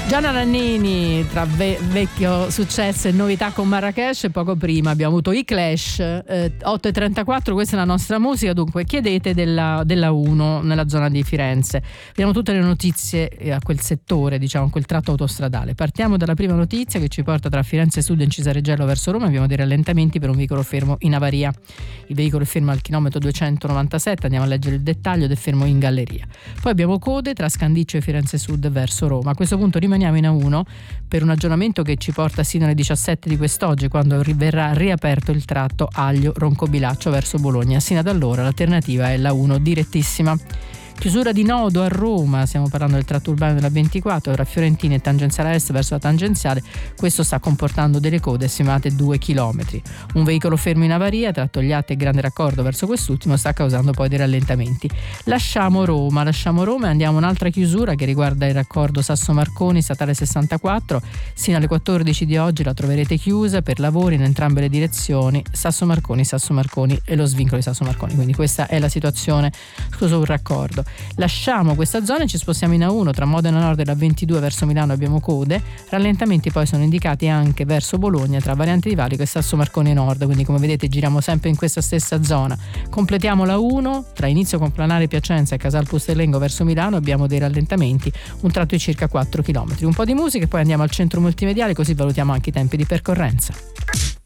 Gianna Nannini tra vecchio successo e novità con Marrakesh, e poco prima abbiamo avuto i Clash. 8:34, questa è la nostra musica. Dunque chiedete della 1 nella zona di Firenze. Vediamo tutte le notizie a quel settore, diciamo, quel tratto autostradale. Partiamo dalla prima notizia che ci porta tra Firenze Sud e Cisareggello verso Roma. Abbiamo dei rallentamenti per un veicolo fermo in avaria. Il veicolo è fermo al chilometro 297, andiamo a leggere il dettaglio, ed è fermo in galleria. Poi abbiamo code tra Scandiccio e Firenze Sud verso Roma. A questo punto rimaniamo in A1 per un aggiornamento che ci porta sino alle 17 di quest'oggi, quando verrà riaperto il tratto Aglio-Roncobilaccio verso Bologna. Sino ad allora l'alternativa è la 1 direttissima. Chiusura di nodo a Roma, stiamo parlando del tratto urbano della 24 tra Fiorentina e tangenziale est verso la tangenziale. Questo sta comportando delle code estimate 2 km. Un veicolo fermo in avaria tra Togliatti e Grande Raccordo verso quest'ultimo sta causando poi dei rallentamenti. Lasciamo Roma e andiamo a un'altra chiusura che riguarda il raccordo Sasso-Marconi, statale 64. Sino alle 14 di oggi la troverete chiusa per lavori in entrambe le direzioni, Sasso-Marconi e lo svincolo di Sasso-Marconi. Quindi questa è la situazione sul raccordo. Lasciamo questa zona e ci spostiamo in A1 tra Modena Nord e la 22 verso Milano. Abbiamo code, rallentamenti poi sono indicati anche verso Bologna tra Variante di Valico e Sasso Marconi Nord, quindi come vedete giriamo sempre in questa stessa zona. Completiamo la 1 tra Inizio Complanare Piacenza e Casal Pusterlengo verso Milano. Abbiamo dei rallentamenti, un tratto di circa 4 km. Un po' di musica e poi andiamo al centro multimediale, così valutiamo anche i tempi di percorrenza.